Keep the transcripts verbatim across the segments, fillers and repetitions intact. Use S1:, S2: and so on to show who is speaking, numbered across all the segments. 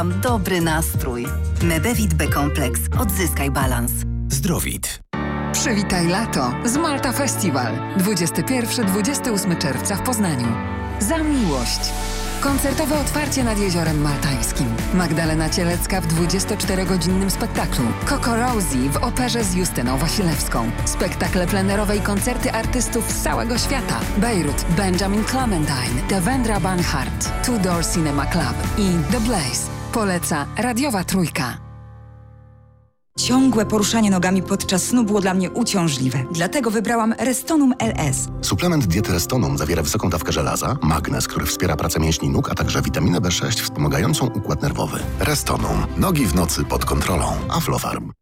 S1: Mam dobry nastrój. Medevit B-kompleks. Odzyskaj balans.
S2: Zdrowit.
S3: Przywitaj lato z Malta Festival. dwudziestego pierwszego do dwudziestego ósmego czerwca w Poznaniu. Za miłość. Koncertowe otwarcie nad Jeziorem Maltańskim. Magdalena Cielecka w dwudziestoczterogodzinnym spektaklu. Coco Rosie w operze z Justyną Wasilewską. Spektakle plenerowe i koncerty artystów z całego świata. Bejrut, Benjamin Clementine, Devendra Banhart, Two Door Cinema Club i The Blaze. Poleca Radiowa Trójka.
S4: Ciągłe poruszanie nogami podczas snu było dla mnie uciążliwe. Dlatego wybrałam Restonum L S.
S5: Suplement diety Restonum zawiera wysoką dawkę żelaza, magnez, który wspiera pracę mięśni nóg, a także witaminę B sześć wspomagającą układ nerwowy. Restonum. Nogi w nocy pod kontrolą. Aflofarm.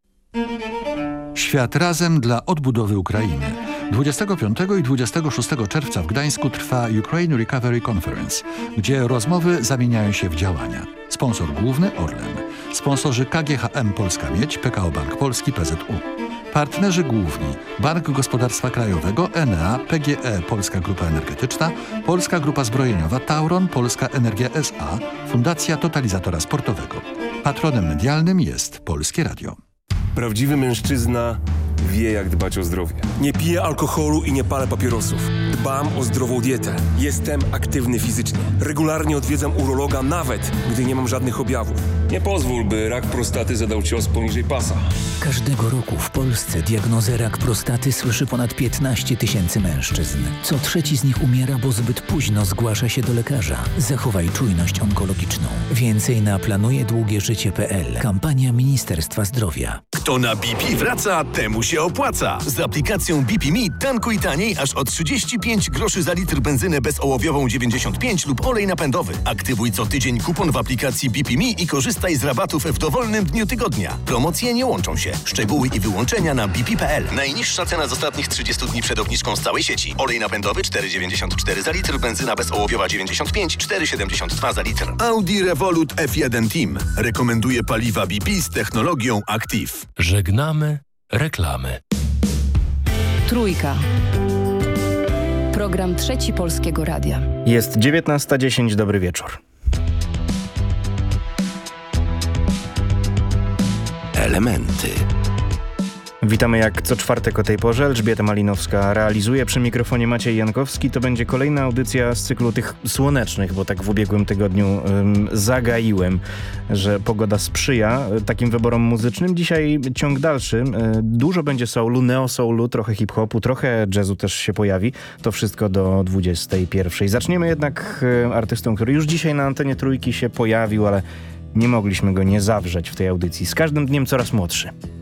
S6: Świat razem dla odbudowy Ukrainy. dwudziestego piątego i dwudziestego szóstego czerwca w Gdańsku trwa Ukraine Recovery Conference, gdzie rozmowy zamieniają się w działania. Sponsor główny Orlen. Sponsorzy K G H M Polska Miedź, P K O Bank Polski, P Z U. Partnerzy główni Bank Gospodarstwa Krajowego, Enea, P G E Polska Grupa Energetyczna, Polska Grupa Zbrojeniowa, Tauron, Polska Energia S A, Fundacja Totalizatora Sportowego. Patronem medialnym jest Polskie Radio.
S7: Prawdziwy mężczyzna wie, jak dbać o zdrowie. Nie piję alkoholu i nie palę papierosów. Dbam o zdrową dietę. Jestem aktywny fizycznie. Regularnie odwiedzam urologa, nawet gdy nie mam żadnych objawów. Nie pozwól, by rak prostaty zadał cios poniżej pasa.
S2: Każdego roku w Polsce diagnozę rak prostaty słyszy ponad piętnaście tysięcy mężczyzn. Co trzeci z nich umiera, bo zbyt późno zgłasza się do lekarza. Zachowaj czujność onkologiczną. Więcej na planuje długie życie kropka p l. Kampania Ministerstwa Zdrowia.
S8: Kto na B P wraca, temu się opłaca. Z aplikacją B P Me tankuj taniej aż o trzydzieści pięć groszy za litr benzynę bezołowiową dziewięćdziesiąt pięć lub olej napędowy. Aktywuj co tydzień kupon w aplikacji B P Me i korzystaj z rabatów w dowolnym dniu tygodnia. Promocje nie łączą się. Szczegóły i wyłączenia na b p kropka p l. Najniższa cena z ostatnich trzydziestu dni przed obniżką z całej sieci. Olej napędowy cztery dziewięćdziesiąt cztery za litr, benzyna bezołowiowa dziewięćdziesiąt pięć, cztery siedemdziesiąt dwa za litr. Audi Revolut F jeden Team rekomenduje paliwa B P z technologią Active.
S9: Żegnamy reklamy.
S10: Trójka. Program Trzeci Polskiego Radia.
S11: Jest dziewiętnasta dziesięć, dobry wieczór.
S2: Elementy.
S11: Witamy jak co czwartek o tej porze. Elżbieta Malinowska realizuje, przy mikrofonie Maciej Jankowski. To będzie kolejna audycja z cyklu tych słonecznych, bo tak w ubiegłym tygodniu ym, zagaiłem, że pogoda sprzyja takim wyborom muzycznym. Dzisiaj ciąg dalszy. Yy, dużo będzie soulu, neo-soulu, trochę hip-hopu, trochę jazzu też się pojawi. To wszystko do dwudziestej pierwszej. Zaczniemy jednak yy, artystą, który już dzisiaj na antenie Trójki się pojawił, ale nie mogliśmy go nie zawrzeć w tej audycji. Z każdym dniem coraz młodszy.